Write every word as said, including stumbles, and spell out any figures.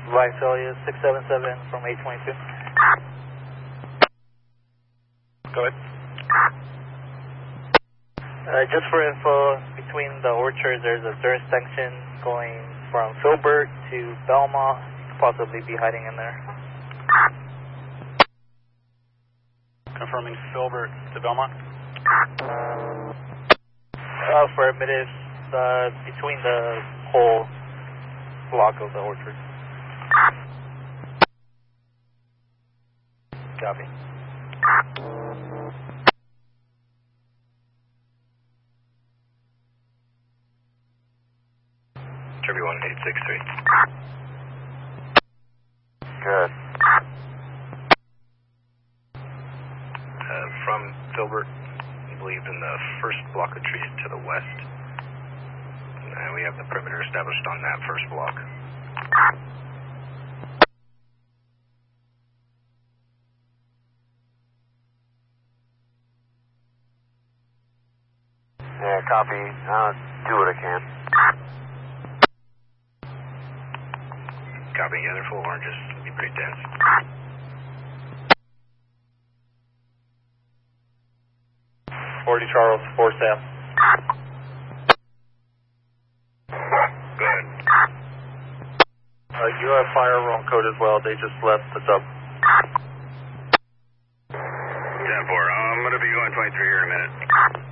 Visalia six seven seven from eight twenty-two. Go ahead. Uh, just for info, between the orchards, there's a dirt section going from Filbert to Belmont. You could possibly be hiding in there. Confirming Filbert to Belmont. Uh, affirmative, uh, between the whole block of the orchard. Copy. Tribute one eight six three. Good. Uh, from Filbert, I believe in the first block of trees to the west. And we have the perimeter established on that first block. Yeah, copy. I'll do what I can. Copy. Yeah, they're full of oranges. It'll be pretty dense. forty Charles, four Sam. Go ahead. Uh, you have fire wrong code as well. They just left the sub. ten four. I'm going to be going twenty-three here in a minute.